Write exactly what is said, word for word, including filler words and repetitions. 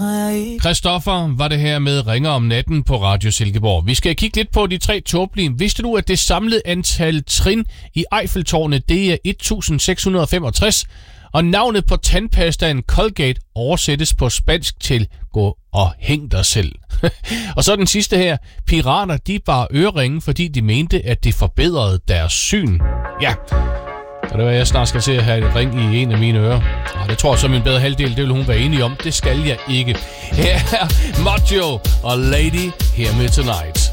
Christoffer var det her med Ringer om natten på Radio Silkeborg. Vi skal kigge lidt på de tre tåbelige. Vidste du, at det samlede antal trin i Eiffeltårnet, det er et tusind seks hundrede og femogtres, og navnet på tandpastaen Colgate oversættes på spansk til gå og hæng dig selv. Og så den sidste her. Pirater, de bar øreringe, fordi de mente, at det forbedrede deres syn. Ja, så det var, jeg snart skal til at have et ring i en af mine ører. Og det tror jeg så min bedre halvdel, det vil hun være enig om. Det skal jeg ikke. Her er Maggio og Lady Hear Me Tonight.